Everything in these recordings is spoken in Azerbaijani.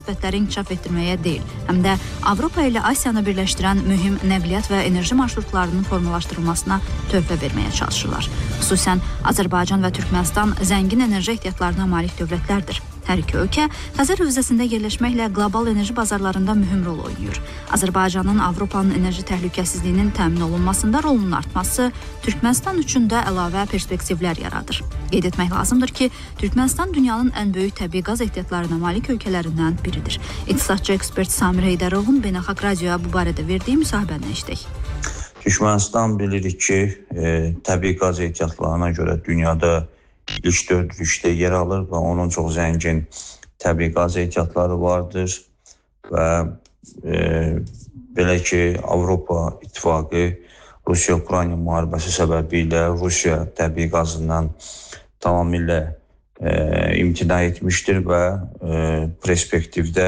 münasibətləri inkişaf etdirməyə deyil, həm də Avropa ilə Asiyanı birləşdirən mühüm nəqliyyat və enerji marşrutlarının formalaşdırılmasına töhfə verməyə çalışırlar. Xüsusən Azərbaycan və Türkmənistan zəngin enerji ehtiyatlarına malik dövlətlərdir. Hər iki ölkə Xəzər hövzəsində yerləşməklə qlobal enerji bazarlarında mühüm rol oynayır. Azərbaycanın Avropanın enerji təhlükəsizliyinin təmin olunmasında rolunun artması Türkmənistan üçün də əlavə perspektivlər yaradır. Qeyd etmək lazımdır ki, Türkmənistan dünyanın ən böyük təbii qaz ehtiyatlarına malik ölkələrindən biridir. İqtisadçı ekspert Samir Heydərovun Beynəlxalq Radioya bu barədə verdiyi müsahibəni eşidək. Türkmənistan bilirik ki, təbii qaz ehtiyatlarına görə dünyada ilk dördlükdə yer alır və onun çox zəngin təbii qaz ehtiyatları vardır və belə ki, Avropa İttifaqı Rusiya-Ukrayna müharibəsi səbəbilə Rusiya təbii qazından tamamilə imtina etmişdir və perspektivdə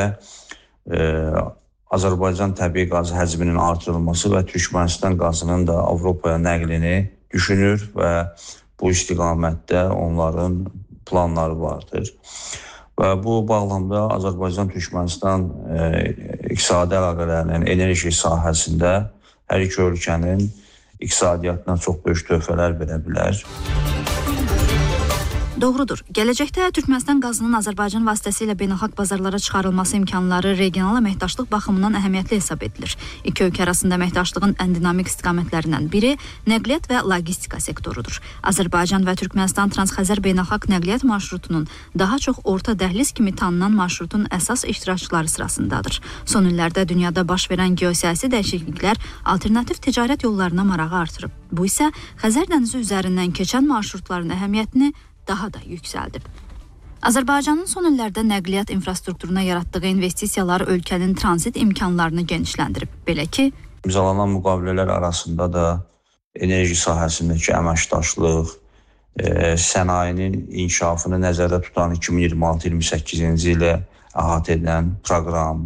Azərbaycan təbii qaz həcminin artırılması və Türkmənistan qazının da Avropaya nəqlini düşünür və bu istiqamətdə onların planları vardır. Və bu bağlamda Azərbaycan-Türkmənistan iqtisadi əlaqələrinin enerji sahəsində hər iki ölkənin iqtisadiyyatına çox böyük töhfələr verə bilər. Doğrudur. Gələcəkdə Türkmənistan qazının Azərbaycan vasitəsilə beynəlxalq bazarlara çıxarılması imkanları regional əməkdaşlıq baxımından əhəmiyyətli hesab edilir. İki ölkə arasında əməkdaşlığın ən dinamik istiqamətlərindən biri nəqliyyat və logistika sektorudur. Azərbaycan və Türkmənistan Transxəzər beynəlxalq nəqliyyat marşrutunun daha çox orta dəhliz kimi tanınan marşrutun əsas iştirakçıları sırasındadır. Son illərdə dünyada baş verən geosiyasi dəyişikliklər alternativ ticarət yollarına marağı artırıb. Bu isə Xəzər dənizi üzərindən keçən marşrutların əhəmiyyətini daha da yüksəldib. Azərbaycanın son illərdə nəqliyyat infrastrukturuna yaratdığı investisiyalar ölkənin tranzit imkanlarını genişləndirib. Belə ki, imzalanan müqavilələr arasında da enerji sahəsindəki əməkdaşlıq, sənayinin inkişafını nəzərdə tutan 2026-28-ci ilə əhatə edən proqram,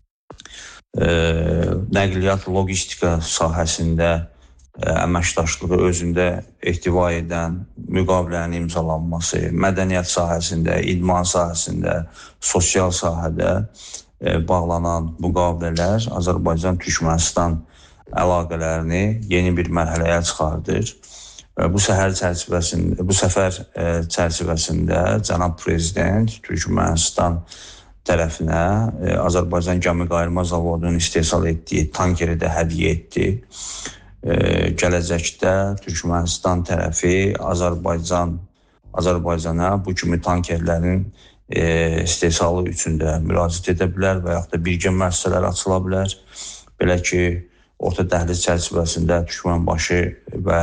nəqliyyat logistika sahəsində əməkdaşlığı özündə ehtiva edən müqavilənin imzalanması, mədəniyyət sahəsində, idman sahəsində, sosial sahədə bağlanan müqavilələr Azərbaycan-Türkmənistan əlaqələrini yeni bir mərhələyə çıxardır. Bu səfər çərçivəsində cənab prezident Türkmənistan tərəfinə Azərbaycan Gəmi Qayırma Zavodunun istehsal etdiyi tankeri də hədiyyə etdi. Gələcəkdə Türkmənistan tərəfi Azərbaycana bu kimi tankerlərin istehsalı üçün də müraciət edə bilər və yaxud da birgə müəssisələr açıla bilər. Belə ki, orta dəhliz çərçivəsində Türkmənbaşı və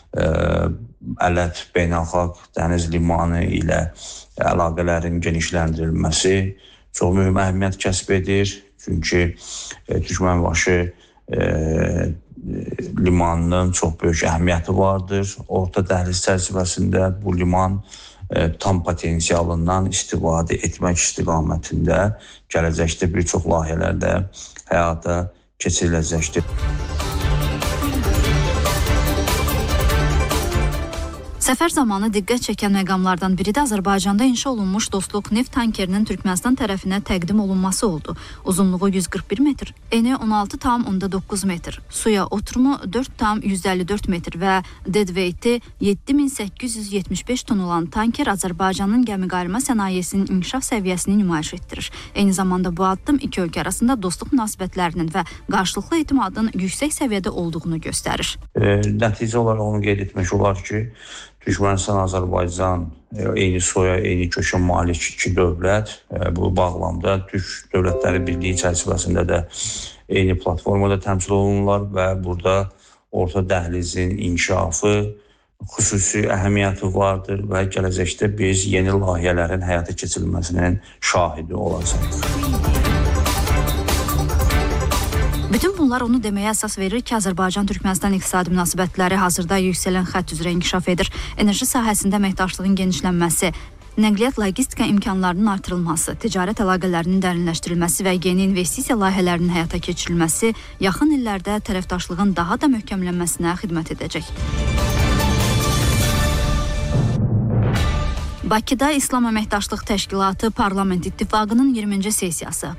Ələt beynəlxalq dəniz limanı ilə əlaqələrin genişləndirilməsi çox mühüm əhəmiyyət kəsb edir. Çünki Türkmənbaşı limanının çox böyük əhəmiyyəti vardır. Orta dəhliz çərçivəsində bu liman tam potensialından istifadə etmək istiqamətində gələcəkdə bir çox layihələr də həyata keçiriləcəkdir. Səfər zamanı diqqət çəkən məqamlardan biri də Azərbaycanda inşa olunmuş Dostluq neft tankerinin Türkmənistan tərəfinə təqdim olunması oldu. Uzunluğu 141 metr, eni 16,9 metr, suya oturumu 4,154 metr və deadweighti 7875 ton olan tanker Azərbaycanın gəmiqayırma sənayesinin inkişaf səviyyəsini nümayiş etdirir. Eyni zamanda bu addım iki ölkə arasında dostluq münasibətlərinin və qarşılıqlı etimadın yüksək səviyyədə olduğunu göstərir. Nəticə olaraq onu qeyd etmək olar ki, Türkmənistan, Azərbaycan eyni soya, eyni kökə malik iki dövlət. Bu bağlamda Türk Dövlətləri Birliyi çərçivəsində də eyni platformada təmsil olunurlar və burada orta dəhlizin inkişafı xüsusi əhəmiyyəti vardır və gələcəkdə biz yeni layihələrin həyata keçirilməsinin şahidi olacağıq. Bütün bunlar onu deməyə əsas verir ki, Azərbaycan-Türkmənistan iqtisadi münasibətləri hazırda yüksələn xətt üzrə inkişaf edir. Enerji sahəsində əməkdaşlığın genişlənməsi, nəqliyyat logistika imkanlarının artırılması, ticarət əlaqələrinin dərinləşdirilməsi və yeni investisiya layihələrinin həyata keçirilməsi yaxın illərdə tərəfdaşlığın daha da möhkəmlənməsinə xidmət edəcək. Bakıda İslam Əməkdaşlıq Təşkilatı Parlament İttifaqının 20-ci sessiyası